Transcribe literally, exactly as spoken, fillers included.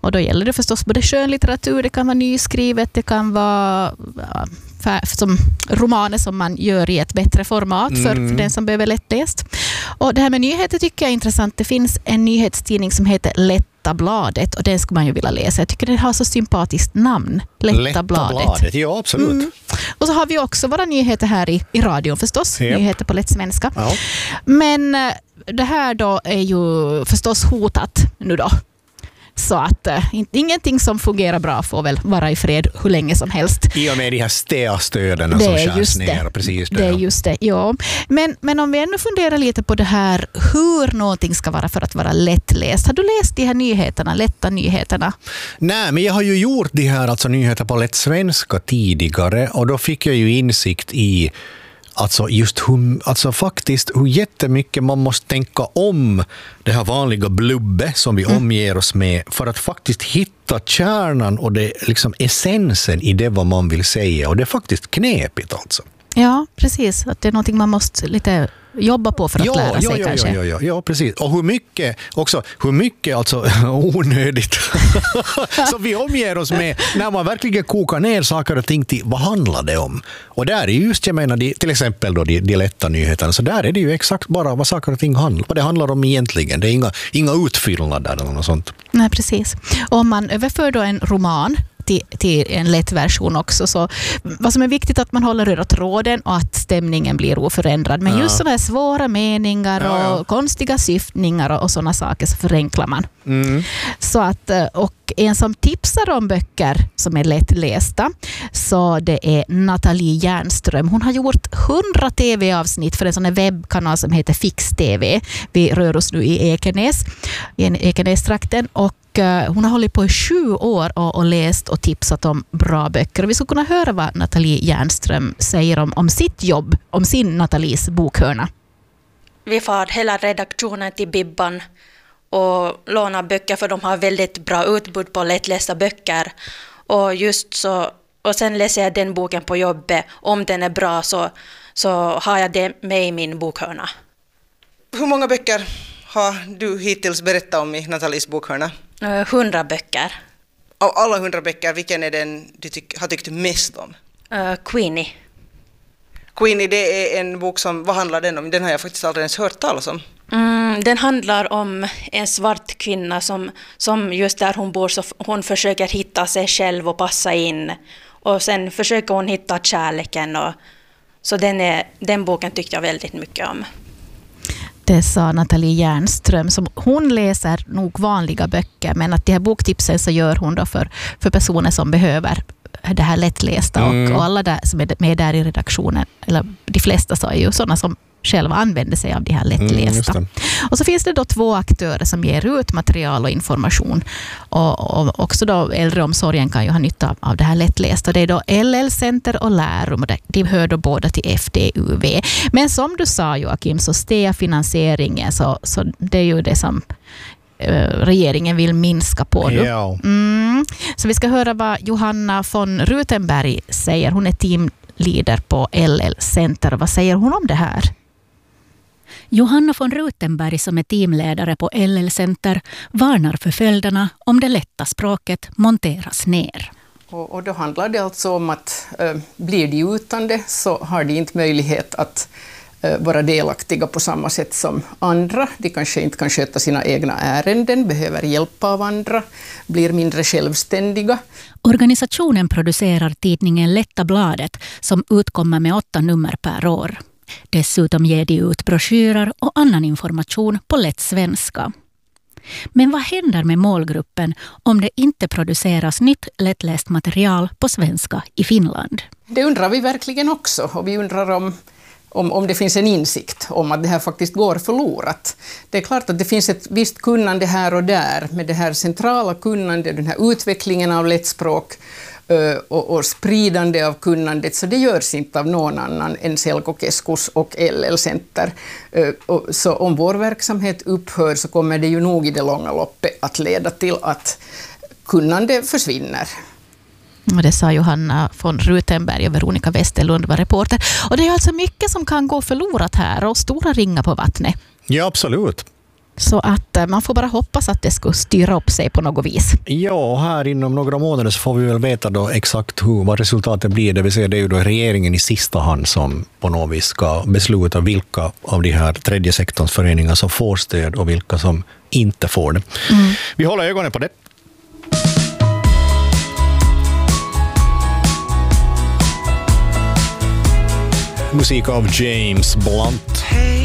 Och då gäller det förstås både skönlitteratur, det kan vara nyskrivet, det kan vara ja, som romaner som man gör i ett bättre format för, mm. för den som behöver lättläst. Och det här med nyheter tycker jag är intressant. Det finns en nyhetstidning som heter Lätta bladet och den skulle man ju vilja läsa. Jag tycker det har så sympatiskt namn. Lätta, Lätta bladet. bladet. Ja, absolut. Mm. Och så har vi också våra nyheter här i, i radion förstås. Yep. Nyheter på lätt svenska. Ja. Men det här då är ju förstås hotat nu då. Så att äh, ingenting som fungerar bra får väl vara i fred hur länge som helst. I och med de här S T A-stöden som skärs ner. Precis det, det är ja. just det, ja. Men, men om vi ännu funderar lite på det här hur någonting ska vara för att vara lättläst. Har du läst de här nyheterna, lätta nyheterna? Nej, men jag har ju gjort de här alltså, nyheter på lätt svenska tidigare och då fick jag ju insikt i Alltså just hur, alltså faktiskt hur jättemycket man måste tänka om det här vanliga blubbe som vi mm. omger oss med för att faktiskt hitta kärnan och det liksom essensen i det vad man vill säga. Och det är faktiskt knepigt alltså. Ja, precis. Att det är någonting man måste lite jobba på för att ja, lära sig ja, ja, kanske. Ja, ja, ja, precis. Och hur mycket också, hur mycket alltså onödigt som vi omger oss med när man verkligen kokar ner saker och ting till vad handlar det om? Och där är just, jag menar, till exempel då de, de lätta nyheterna, så där är det ju exakt bara vad saker och ting handlar, vad det handlar om egentligen. Det är inga, inga utfyllnader eller något sånt. Nej, precis. Och om man överför då en roman Till, till en lätt version också. Så vad som är viktigt är att man håller röda tråden och att stämningen blir oförändrad. Men ja. just sådana här svåra meningar och ja, ja. konstiga syftningar och, och sådana saker så förenklar man. Mm. Så att, och en som tipsar om böcker som är lättlästa, så det är Nathalie Järnström. Hon har gjort hundra tv-avsnitt för en sån här webbkanal som heter Fix T V. Vi rör oss nu i Ekenäs, i Ekenästrakten, och hon har hållit på i sju år och, och läst och tipsat om bra böcker. Och vi ska kunna höra vad Nathalie Järnström säger om, om sitt jobb, om sin Nathalies bokhörna. Vi får hela redaktionen till Bibban och lånar böcker för de har väldigt bra utbud på lättlästa böcker. Och just så, och sen läser jag den boken på jobbet. Om den är bra så, så har jag det med i min bokhörna. Hur många böcker har du hittills berättat om i Nathalies bokhörna? Hundra böcker. Av alla hundra böcker, vilken är den du tyck, har tyckt mest om? Uh, Queenie. Queenie, det är en bok som, vad handlar den om? Den har jag faktiskt aldrig ens hört talas om. Mm, den handlar om en svart kvinna som, som just där hon bor så hon försöker hitta sig själv och passa in. Och sen försöker hon hitta kärleken. Och, så den, är, den boken tyckte jag väldigt mycket om. Det sa Nathalie Järnström. Som hon läser nog vanliga böcker, men att de här boktipsen så gör hon då för, för personer som behöver det här lättlästa. Mm. Och, och alla där som är med där i redaktionen, eller de flesta så är ju sådana som själva använder sig av de här lättlästa. Mm, och så finns det då två aktörer som ger ut material och information. Och, och också då äldreomsorgen kan ju ha nytta av det här lättlästa. Det är då L L-center och Lärum, och de hör då båda till F D U V. Men som du sa, Joakim, så steg finansieringen, så, så det är ju det som regeringen vill minska på nu. Ja. Mm. Så vi ska höra vad Johanna von Rutenberg säger. Hon är teamleader på L L-center. Vad säger hon om det här? Johanna von Rutenberg, som är teamledare på L L-center, varnar för följderna om det lätta språket monteras ner. Och, och då handlar det alltså om att äh, blir de utan det så har de inte möjlighet att äh, vara delaktiga på samma sätt som andra. De kanske inte kan sköta sina egna ärenden, behöver hjälp av andra, blir mindre självständiga. Organisationen producerar tidningen Lätta bladet som utkommer med åtta nummer per år. Dessutom ger de ut broschyrer och annan information på lätt svenska. Men vad händer med målgruppen om det inte produceras nytt lättläst material på svenska i Finland? Det undrar vi verkligen också, och vi undrar om, om, om det finns en insikt om att det här faktiskt går förlorat. Det är klart att det finns ett visst kunnande här och där, med det här centrala kunnandet, den här utvecklingen av lättspråk Och, och spridande av kunnandet, så det görs inte av någon annan än Selkokeskus och L L-center. Så om vår verksamhet upphör så kommer det ju nog i det långa loppet att leda till att kunnande försvinner. Och det sa Johanna von Rutenberg och Veronica Westerlund var reporter. Och det är alltså mycket som kan gå förlorat här och stora ringar på vattnet. Ja, absolut. Så att man får bara hoppas att det ska styra upp sig på något vis. Ja, här inom några månader så får vi väl veta då exakt hur, vad resultatet blir. Det vill säga det är ju då regeringen i sista hand som på något vis ska besluta vilka av de här tredje sektorns föreningar som får stöd och vilka som inte får det. Mm. Vi håller ögonen på det. Musik av James Blunt. Hey.